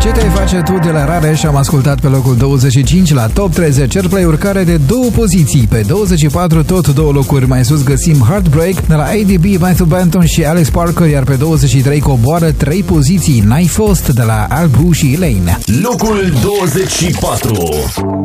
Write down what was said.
Ce te face tu de la Rareș? Am ascultat pe locul 25 la Top 30 Airplay, urcare de 2 poziții. Pe 24, tot 2 locuri mai sus, găsim Heartbreak de la ADB, Matthew Benton și Alice Parker, iar pe 23 coboară 3 poziții, N-ai fost de la Albu și Elaine. Locul 24.